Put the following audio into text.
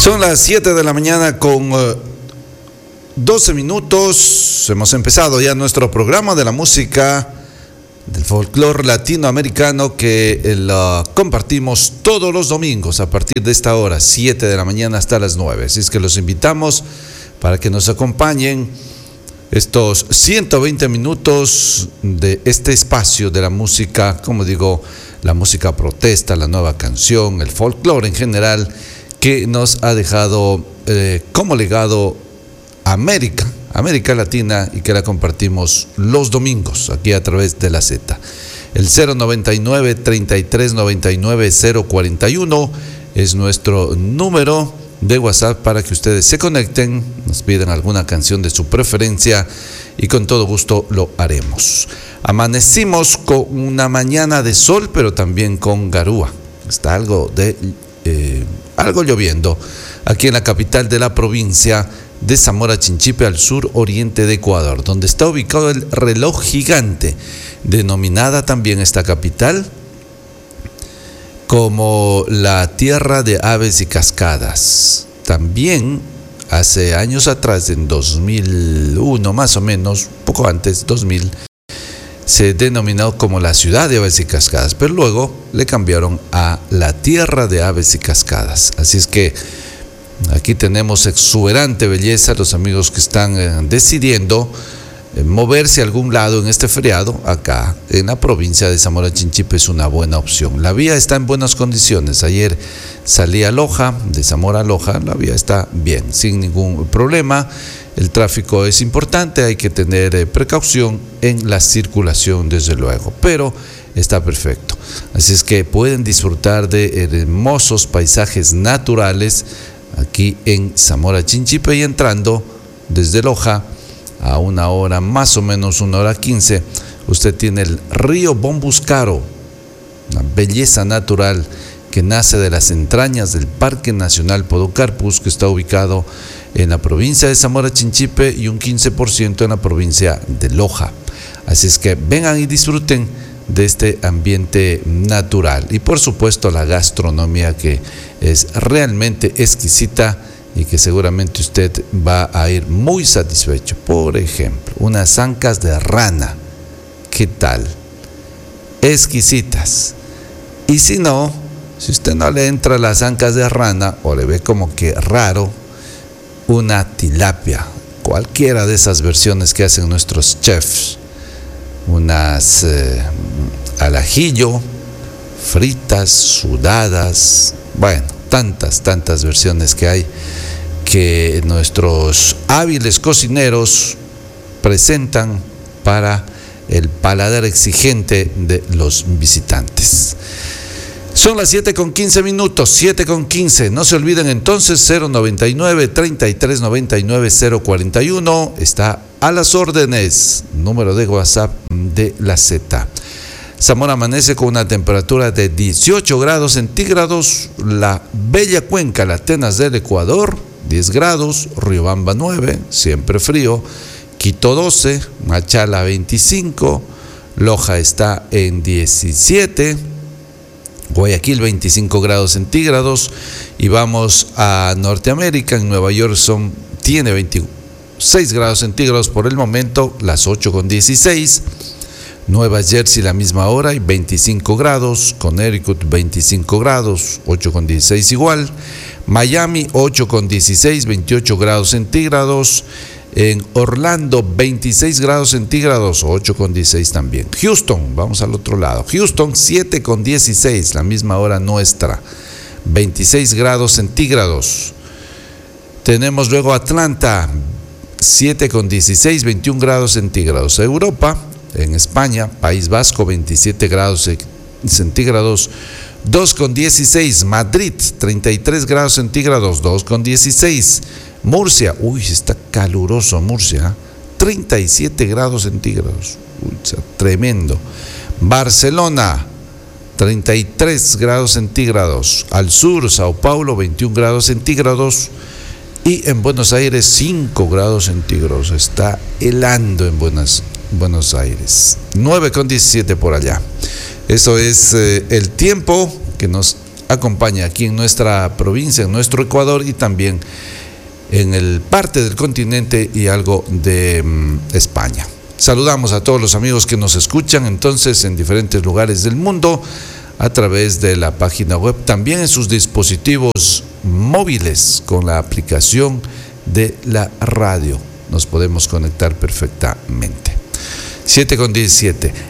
Son las 7 de la mañana con 12 minutos. Hemos empezado ya nuestro programa de la música del folclore latinoamericano que lo compartimos todos los domingos a partir de esta hora, 7 de la mañana hasta las 9. Así es que los invitamos para que nos acompañen estos 120 minutos de este espacio de la música, como digo, la música protesta, la nueva canción, el folclore en general, que nos ha dejado como legado América Latina, y que la compartimos los domingos aquí a través de la Z. El 099-3399-041 es nuestro número de WhatsApp para que ustedes se conecten, nos piden alguna canción de su preferencia y con todo gusto lo haremos. Amanecimos con una mañana de sol, pero también con garúa. Está algo lloviendo aquí en la capital de la provincia de Zamora Chinchipe, al sur oriente de Ecuador, donde está ubicado el reloj gigante, denominada también esta capital como la tierra de aves y cascadas. También hace años atrás, en 2001 más o menos, poco antes, 2000, se denominó como la ciudad de aves y cascadas, pero luego le cambiaron a la tierra de aves y cascadas. Así es que aquí tenemos exuberante belleza. Los amigos que están decidiendo moverse a algún lado en este feriado, acá en la provincia de Zamora Chinchipe, es una buena opción. La vía está en buenas condiciones. Ayer salí a Loja, de Zamora a Loja, la vía está bien, sin ningún problema. El tráfico es importante, hay que tener precaución en la circulación, desde luego, pero está perfecto. Así es que pueden disfrutar de hermosos paisajes naturales aquí en Zamora Chinchipe, y entrando desde Loja a una hora, más o menos 1:15, usted tiene el río Bombuscaro, una belleza natural que nace de las entrañas del Parque Nacional Podocarpus, que está ubicado en la provincia de Zamora Chinchipe y un 15% en la provincia de Loja. Así es que vengan y disfruten de este ambiente natural, y por supuesto la gastronomía, que es realmente exquisita y que seguramente usted va a ir muy satisfecho. Por ejemplo, unas ancas de rana, ¿qué tal? Exquisitas. Y si usted no le entra a las ancas de rana o le ve como que raro, una tilapia, cualquiera de esas versiones que hacen nuestros chefs, unas al ajillo, fritas, sudadas, bueno, tantas versiones que hay, que nuestros hábiles cocineros presentan para el paladar exigente de los visitantes. Son las 7:15 minutos, 7:15. No se olviden entonces, 099-3399-041 está a las órdenes, número de WhatsApp de la Z. Zamora amanece con una temperatura de 18 grados centígrados. La bella cuenca, la Atenas del Ecuador, 10 grados. Riobamba 9, siempre frío. Quito 12, Machala 25. Loja está en 17. Guayaquil 25 grados centígrados. Y vamos a Norteamérica. En Nueva York tiene 26 grados centígrados por el momento, las 8:16. Nueva Jersey la misma hora y 25 grados. Connecticut 25 grados, 8:16 igual. Miami 8:16, 28 grados centígrados. En Orlando 26 grados centígrados, 8:16 también. Houston, vamos al otro lado. Houston 7:16, la misma hora nuestra, 26 grados centígrados. Tenemos luego Atlanta 7:16, 21 grados centígrados. Europa, en España, País Vasco 27 grados centígrados, 2:16. Madrid 33 grados centígrados, 2:16. Murcia, está caluroso Murcia, 37 grados centígrados, tremendo. Barcelona 33 grados centígrados. Al sur, Sao Paulo 21 grados centígrados. Y en Buenos Aires 5 grados centígrados. Está helando en Buenos Aires. 9:17 por allá. Eso es el tiempo que nos acompaña aquí en nuestra provincia, en nuestro Ecuador y también en el parte del continente y algo de España. Saludamos a todos los amigos que nos escuchan entonces en diferentes lugares del mundo a través de la página web, también en sus dispositivos móviles con la aplicación de la radio. Nos podemos conectar perfectamente. 7:17.